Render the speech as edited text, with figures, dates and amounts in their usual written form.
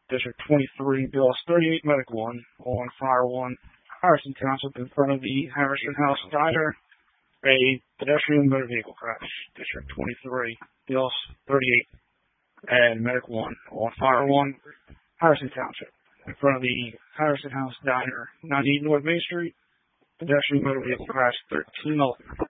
District 23, Bill 38, Medic 1, on Fire 1, Harrison Township, in front of the Harrison House Diner, a pedestrian motor vehicle crash. District 23, Bill 38, and Medic 1, on Fire 1, Harrison Township, in front of the Harrison House Diner, 90 North Main Street, pedestrian motor vehicle crash, 1311.